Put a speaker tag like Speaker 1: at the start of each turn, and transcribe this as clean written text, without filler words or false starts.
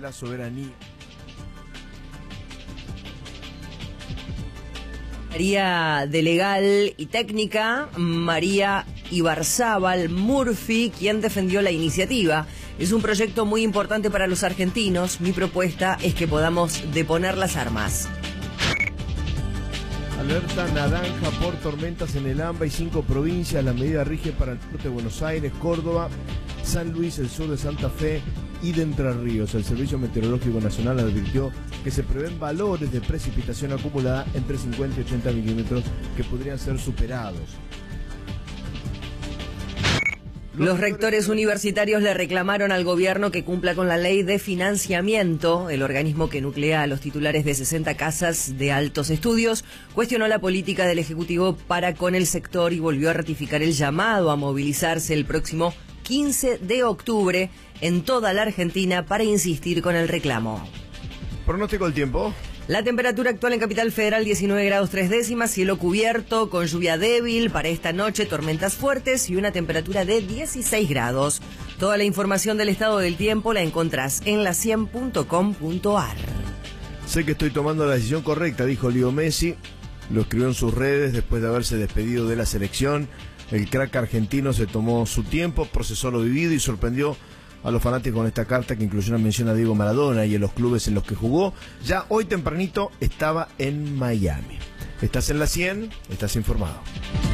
Speaker 1: la soberanía.
Speaker 2: María de Legal y Técnica, María Ibarzábal Murphy, quien defendió la iniciativa. Es un proyecto muy importante para los argentinos. Mi propuesta es que podamos deponer las armas.
Speaker 1: Alerta naranja por tormentas en el AMBA y 5 provincias. La medida rige para el norte de Buenos Aires, Córdoba, San Luis, el sur de Santa Fe y de Entre Ríos. El Servicio Meteorológico Nacional advirtió que se prevén valores de precipitación acumulada entre 50 y 80 milímetros que podrían ser superados.
Speaker 2: Los rectores universitarios le reclamaron al gobierno que cumpla con la ley de financiamiento. El organismo que nuclea a los titulares de 60 casas de altos estudios cuestionó la política del Ejecutivo para con el sector y volvió a ratificar el llamado a movilizarse el próximo 15 de octubre en toda la Argentina para insistir con el reclamo.
Speaker 1: Pronóstico del tiempo.
Speaker 2: La temperatura actual en Capital Federal 19 grados 3 décimas, cielo cubierto con lluvia débil, para esta noche tormentas fuertes y una temperatura de 16 grados. Toda la información del estado del tiempo la encontrás en la100.com.ar.
Speaker 1: Sé que estoy tomando la decisión correcta, dijo Leo Messi. Lo escribió en sus redes después de haberse despedido de la selección. El crack argentino se tomó su tiempo, procesó lo vivido y sorprendió a los fanáticos con esta carta que incluyó una mención a Diego Maradona y en los clubes en los que jugó. Ya hoy tempranito estaba en Miami. Estás en la 100, estás informado.